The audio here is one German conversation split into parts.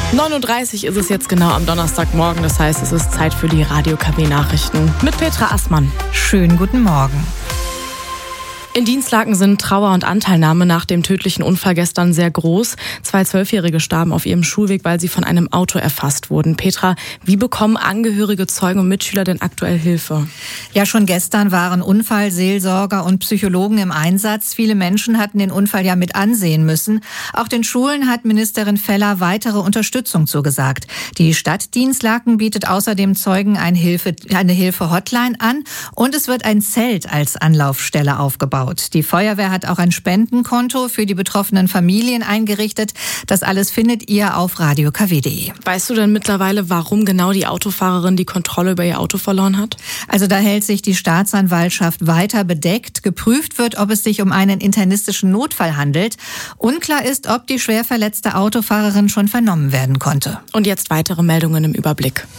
9:30 Uhr ist es jetzt genau am Donnerstagmorgen. Das heißt, es ist Zeit für die Radio-KW-Nachrichten mit Petra Assmann. Schönen guten Morgen. In Dinslaken sind Trauer und Anteilnahme nach dem tödlichen Unfall gestern sehr groß. 2 12-Jährige starben auf ihrem Schulweg, weil sie von einem Auto erfasst wurden. Petra, wie bekommen Angehörige, Zeugen und Mitschüler denn aktuell Hilfe? Ja, schon gestern waren Unfallseelsorger und Psychologen im Einsatz. Viele Menschen hatten den Unfall ja mit ansehen müssen. Auch den Schulen hat Ministerin Feller weitere Unterstützung zugesagt. Die Stadt Dinslaken bietet außerdem Zeugen eine Hilfe-Hotline an und es wird ein Zelt als Anlaufstelle aufgebaut. Die Feuerwehr hat auch ein Spendenkonto für die betroffenen Familien eingerichtet. Das alles findet ihr auf radiokw.de. Weißt du denn mittlerweile, warum genau die Autofahrerin die Kontrolle über ihr Auto verloren hat? Also da hält sich die Staatsanwaltschaft weiter bedeckt. Geprüft wird, ob es sich um einen internistischen Notfall handelt. Unklar ist, ob die schwer verletzte Autofahrerin schon vernommen werden konnte. Und jetzt weitere Meldungen im Überblick.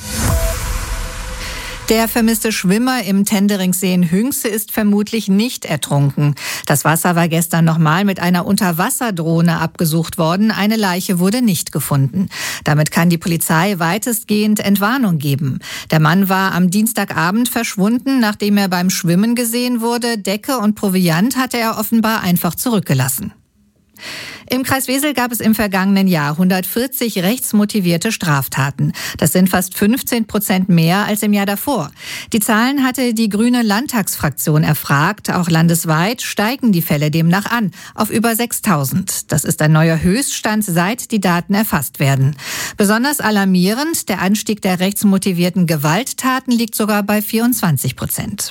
Der vermisste Schwimmer im Tenderingsee in Hünxe ist vermutlich nicht ertrunken. Das Wasser war gestern nochmal mit einer Unterwasserdrohne abgesucht worden. Eine Leiche wurde nicht gefunden. Damit kann die Polizei weitestgehend Entwarnung geben. Der Mann war am Dienstagabend verschwunden, nachdem er beim Schwimmen gesehen wurde. Decke und Proviant hatte er offenbar einfach zurückgelassen. Im Kreis Wesel gab es im vergangenen Jahr 140 rechtsmotivierte Straftaten. Das sind fast 15% mehr als im Jahr davor. Die Zahlen hatte die Grüne Landtagsfraktion erfragt. Auch landesweit steigen die Fälle demnach an, auf über 6.000. Das ist ein neuer Höchststand, seit die Daten erfasst werden. Besonders alarmierend, der Anstieg der rechtsmotivierten Gewalttaten liegt sogar bei 24%.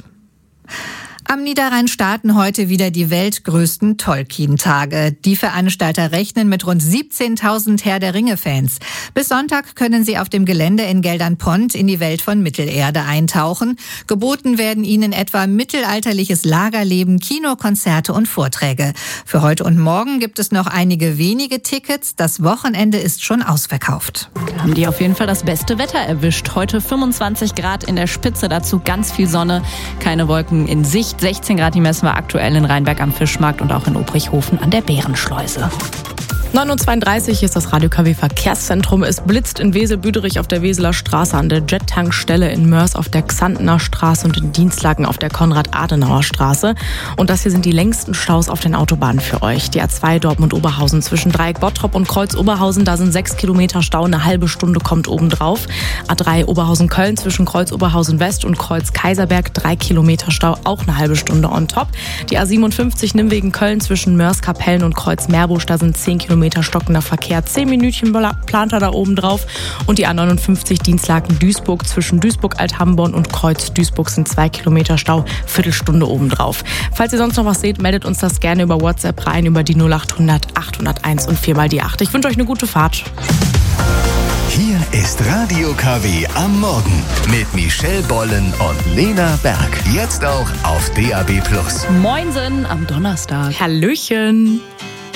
Am Niederrhein starten heute wieder die weltgrößten Tolkien-Tage. Die Veranstalter rechnen mit rund 17.000 Herr-der-Ringe-Fans. Bis Sonntag können sie auf dem Gelände in Geldernpont in die Welt von Mittelerde eintauchen. Geboten werden ihnen etwa mittelalterliches Lagerleben, Kinokonzerte und Vorträge. Für heute und morgen gibt es noch einige wenige Tickets. Das Wochenende ist schon ausverkauft. Da haben die auf jeden Fall das beste Wetter erwischt. Heute 25 Grad in der Spitze, dazu ganz viel Sonne, keine Wolken in Sicht. 16 Grad, die messen wir aktuell in Rheinberg am Fischmarkt und auch in Obrichhofen an der Bärenschleuse. 9:32 Uhr ist das Radio-KW-Verkehrszentrum. Es blitzt in Wesel-Büderich auf der Weseler Straße, an der Jet-Tankstelle in Mörs auf der Xantener Straße und in Dinslaken auf der Konrad-Adenauer-Straße. Und das hier sind die längsten Staus auf den Autobahnen für euch. Die A2 Dortmund-Oberhausen zwischen Dreieck Bottrop und Kreuz Oberhausen, da sind 6 Kilometer Stau, eine halbe Stunde kommt obendrauf. A3 Oberhausen-Köln zwischen Kreuz Oberhausen-West und Kreuz Kaiserberg, 3 Kilometer Stau, auch eine halbe Stunde on top. Die A57 Nimwegen-Köln zwischen Mörs-Kapellen und Kreuz Meerbusch, da sind 10 Kilometer stockender Verkehr, 10 Minütchen plant er da oben drauf. Und die A59 Dinslaken-Duisburg zwischen Duisburg-Althamborn und Kreuz Duisburg sind 2 Kilometer Stau, Viertelstunde oben drauf. Falls ihr sonst noch was seht, meldet uns das gerne über WhatsApp rein, über die 0800 801 und 4 mal die 8. Ich wünsche euch eine gute Fahrt. Hier ist Radio KW am Morgen mit Michelle Bollen und Lena Berg. Jetzt auch auf DAB+. Moinsen am Donnerstag. Hallöchen.